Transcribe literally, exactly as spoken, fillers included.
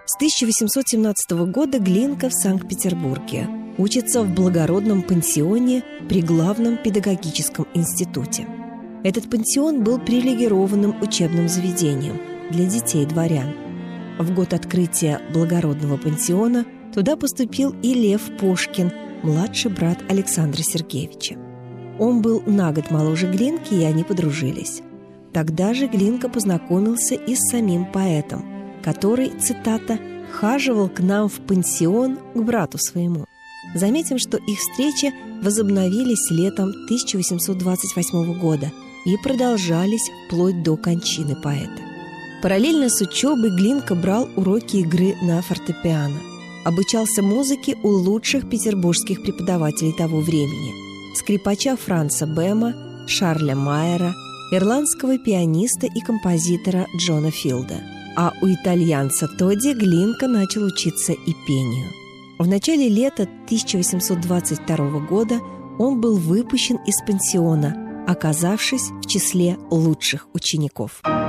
С тысяча восемьсот семнадцатого года Глинка в Санкт-Петербурге. Учится в благородном пансионе при Главном педагогическом институте. Этот пансион был привилегированным учебным заведением для детей дворян. В год открытия благородного пансиона туда поступил и Лев Пушкин, младший брат Александра Сергеевича. Он был на год моложе Глинки, и они подружились. Тогда же Глинка познакомился и с самим поэтом, который, цитата, «хаживал к нам в пансион к брату своему». Заметим, что их встречи возобновились летом тысяча восемьсот двадцать восьмого года и продолжались вплоть до кончины поэта. Параллельно с учебой Глинка брал уроки игры на фортепиано. Обучался музыке у лучших петербургских преподавателей того времени – скрипача Франца Бэма, Шарля Майера, ирландского пианиста и композитора Джона Филда. А у итальянца Тодди Глинка начал учиться и пению. В начале лета тысяча восемьсот двадцать второго года он был выпущен из пансиона, оказавшись в числе лучших учеников.